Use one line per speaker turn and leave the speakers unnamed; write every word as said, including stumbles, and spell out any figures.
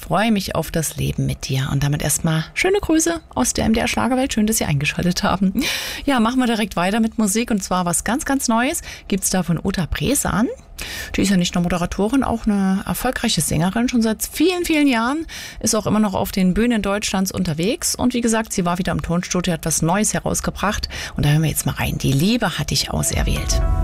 freue mich auf das Leben mit dir. Und damit erstmal schöne Grüße aus der M D R Schlagerwelt. Schön, dass Sie eingeschaltet haben. Ja, machen wir direkt weiter mit Musik. Und zwar was ganz, ganz Neues gibt es da von Uta Bresan. Die ist ja nicht nur Moderatorin, auch eine erfolgreiche Sängerin. Schon seit vielen, vielen Jahren ist auch immer noch auf den Bühnen Deutschlands unterwegs. Und wie gesagt, sie war wieder im Tonstudio, hat was Neues herausgebracht. Und da hören wir jetzt mal rein. Die Liebe hat dich auserwählt.